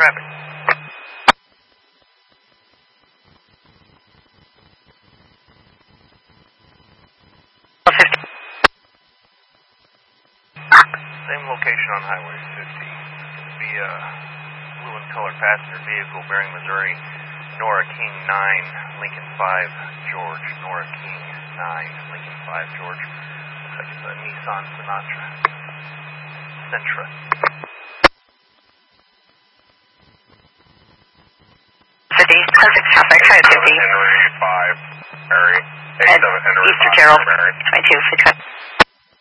traffic. Same location on Highway 50. It'll be a blue and colored passenger vehicle bearing Missouri, Nora King 9, Lincoln 5, George. Nora King 9, Lincoln 5, George. Looks like it's a Nissan Sentra. Perfect traffic, Highway 50. Henry 5, Mary, 87 Henry Easter 5, Gerald, Mary. 22, 6.